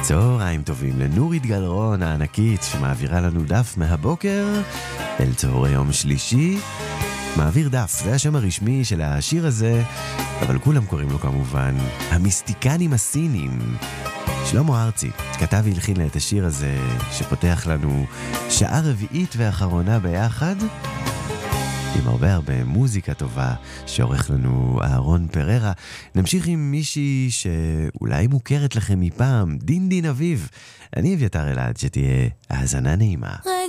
צהריים טובים לנורית גלרון הענקית שמעבירה לנו דף מהבוקר אל צהרי יום שלישי. מעביר דף, זה השם הרשמי של השיר הזה, אבל כולם קוראים לו כמובן המיסטיקנים הסינים. שלמה ארצי כתב והלחין את השיר הזה שפותח לנו שעה רביעית ואחרונה ביחד עם הרבה מוזיקה טובה שעורך לנו אהרון פררה. נמשיך עם מישהי שאולי מוכרת לכם מפעם, דין אביב. אני אביתר אלעד, שתהיה האזנה נעימה.